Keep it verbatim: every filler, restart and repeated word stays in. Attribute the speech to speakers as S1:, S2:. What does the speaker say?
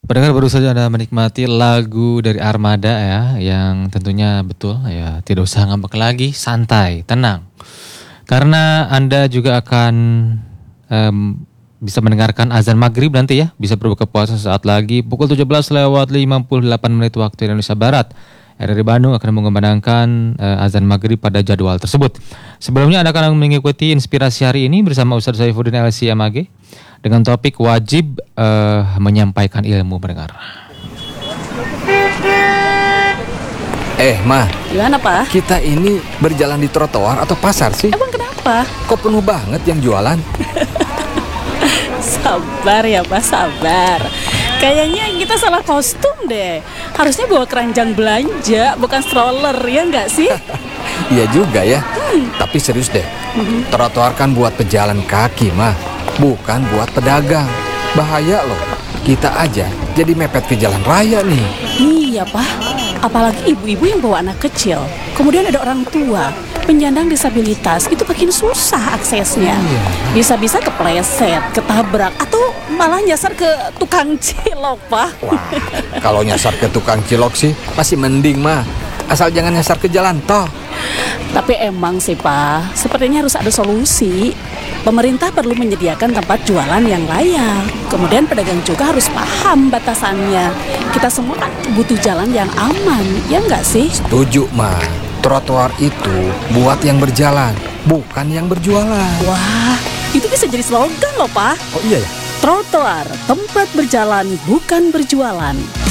S1: Pendengar baru saja Anda menikmati lagu dari Armada ya, yang tentunya betul ya, tidak usah ngambek lagi, santai, tenang. Karena Anda juga akan em, bisa mendengarkan azan maghrib nanti ya, bisa berbuka puasa saat lagi pukul tujuh belas lewat lima puluh delapan menit waktu Indonesia Barat. R R I Bandung akan mengumandangkan eh, azan maghrib pada jadwal tersebut. Sebelumnya Anda akan mengikuti inspirasi hari ini bersama Ustaz Saifuddin L C M A G dengan topik wajib eh, menyampaikan ilmu pendengar.
S2: Eh, Ma,
S3: Gimana, Pak?
S2: kita ini berjalan di trotoar atau pasar sih?
S3: Emang kenapa?
S2: Kok penuh banget yang jualan?
S3: Sabar ya, Pak, sabar. Kayaknya kita salah kostum deh. Harusnya bawa keranjang belanja, bukan stroller, ya nggak sih?
S2: Iya juga ya. Tapi serius deh, trotoar kan buat pejalan kaki, Ma, bukan buat pedagang. Bahaya loh, kita aja jadi mepet ke jalan raya nih.
S3: Iya, Pak. Apalagi ibu-ibu yang bawa anak kecil. Kemudian ada orang tua, penyandang disabilitas, itu makin susah aksesnya. Bisa-bisa kepleset, ketabrak, atau malah nyasar ke tukang cilok, Pak.
S2: Wah, kalau nyasar ke tukang cilok sih masih mending, Ma. Asal jangan nyasar ke jalan toh.
S3: Tapi emang sih, Pak, sepertinya harus ada solusi. Pemerintah perlu menyediakan tempat jualan yang layak. Kemudian pedagang juga harus paham batasannya. Kita semua kan butuh jalan yang aman, ya nggak sih?
S2: Setuju, Ma. Trotoar itu buat yang berjalan, bukan yang berjualan.
S3: Wah, itu bisa jadi slogan loh, Pak.
S2: Oh iya ya?
S3: Trotoar, tempat berjalan bukan berjualan.